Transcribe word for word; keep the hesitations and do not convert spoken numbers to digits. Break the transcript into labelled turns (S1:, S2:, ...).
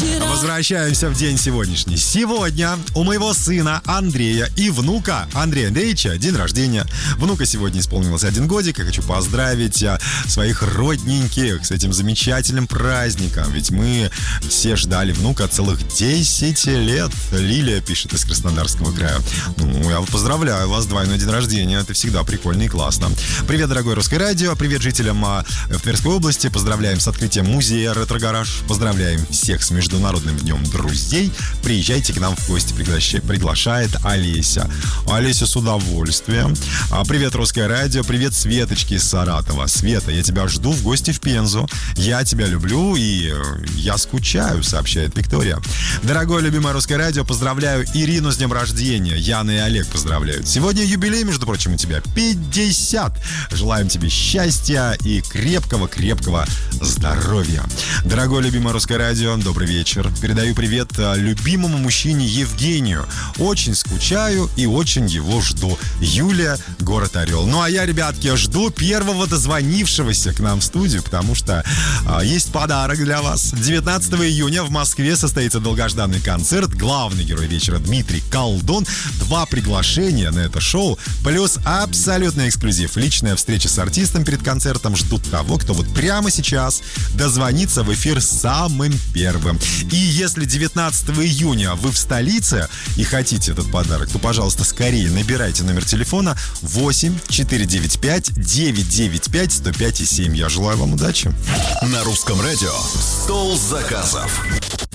S1: Возвращаемся в день сегодняшний. Сегодня у моего сына Андрея и внука Андрея Андреевича день рождения. Внука сегодня исполнилось один годик. Я хочу поздравить своих родненьких с этим замечательным праздником. Ведь мы все ждали внука целых десять лет. Лилия пишет из Краснодарского края. Ну, я поздравляю вас, двойной день рождения. Это всегда прикольно и классно. Привет, дорогое Русское радио. Привет жителям в Тверской области. Поздравляем с открытием музея «Ретро-гараж». Поздравляем всех с Международным днем друзей. Приезжайте к нам в гости, приглашает, приглашает Олеся. Олеся с удовольствием. Привет, Русское радио. Привет, Светочки из Саратова. Света, я тебя жду в гости в Пензу. Я тебя люблю и я скучаю, сообщает Виктория. Дорогое, любимое Русское радио, поздравляю Ирину с днем рождения. Яна и Олег поздравляют. Сегодня юбилей, между прочим, у тебя пятьдесят. Желаем тебе счастья и крепкого-крепкого здоровья. Дорогое, любимое Русское радио, добрый вечер. Передаю привет любимому мужчине Евгению. Очень скучаю и очень его жду. Юлия, город Орел. Ну а я, ребятки, жду первого дозвонившегося к нам в студию, потому что а, есть подарок для вас. девятнадцатого июня в Москве состоится долгожданный концерт. Главный герой вечера Дмитрий Колдун. Два приглашения на это шоу, плюс абсолютный эксклюзив. Личная встреча с артистом перед концертом. Ждут того, кто вот прямо сейчас дозвонится в эфир самым первым. И если девятнадцатого июня вы в столице и хотите этот подарок, то, пожалуйста, скорее набирайте номер телефона восемь четыре девять пять девять девять пять сто пять и семь. Я желаю вам удачи.
S2: На Русском радио «Стол заказов».